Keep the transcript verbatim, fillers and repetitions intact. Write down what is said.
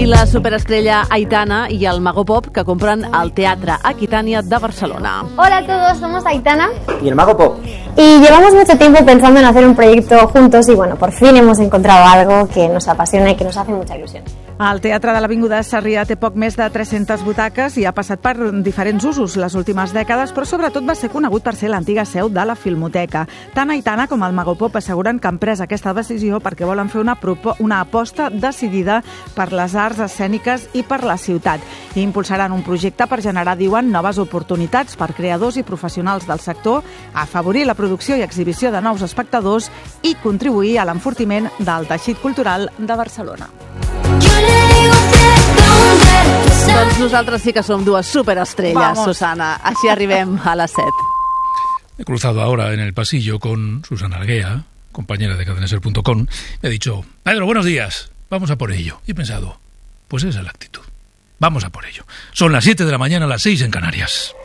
I la superestrella Aitana y el Mago Pop, que compran al Teatre Aquitania de Barcelona. Hola a todos, somos Aitana y el Mago Pop. Y llevamos mucho tiempo pensando en hacer un proyecto juntos y bueno, por fin hemos encontrado algo que nos apasiona i que nos hace mucha ilusión. El Teatre de l'Avinguda Sarrià té poc més de tres-centes butaques i ha passat per diferents usos les últimes dècades, però sobretot va ser conegut per ser l'antiga seu de la Filmoteca. Tant Aitana com el Mago Pop asseguren que han pres aquesta decisió perquè volen fer una, una aposta decidida per les arts escèniques i per la ciutat. I impulsaran un projecte per generar, diuen, noves oportunitats per creadors i professionals del sector, afavorir la producció i exhibició de nous espectadors i contribuir a l'enfortiment del teixit cultural de Barcelona. Doncs nosaltres sí que som dues superestrelles, Vamos. Susana. Així arribem a les set. He cruzado ahora en el pasillo con Susana Arguea, compañera de cadenaser punto com. Me ha dicho, Pedro, buenos días, vamos a por ello. Y he pensado, pues esa es la actitud. Vamos a por ello. Son las siete de la mañana, las seis en Canarias.